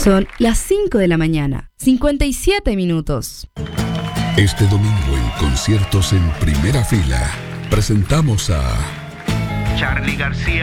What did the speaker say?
Son las 5 de la mañana, 57 minutos. Este domingo en Conciertos en Primera Fila presentamos a Charly García.